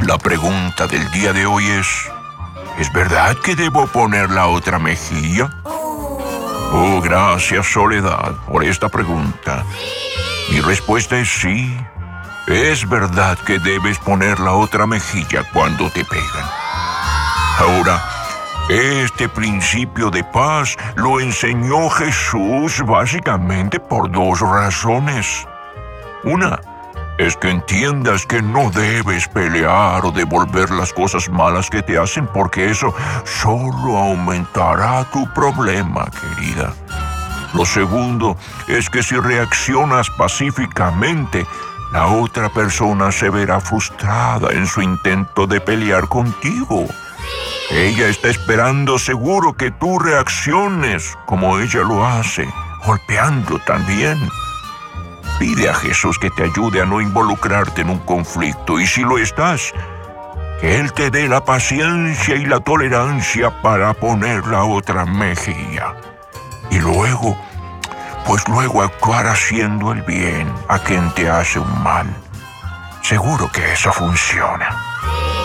La pregunta del día de hoy ¿es verdad que debo poner la otra mejilla? Oh, gracias, Soledad, por esta pregunta. Mi respuesta es sí. Es verdad que debes poner la otra mejilla cuando te pegan. Ahora, este principio de paz lo enseñó Jesús básicamente por dos razones. Una es que entiendas que no debes pelear o devolver las cosas malas que te hacen, porque eso solo aumentará tu problema, querida. Lo segundo es que si reaccionas pacíficamente, la otra persona se verá frustrada en su intento de pelear contigo. Ella está esperando seguro que tú reacciones como ella lo hace, golpeando también. Pide a Jesús que te ayude a no involucrarte en un conflicto, y si lo estás, que Él te dé la paciencia y la tolerancia para poner la otra mejilla. Y luego actuar haciendo el bien a quien te hace un mal. Seguro que eso funciona.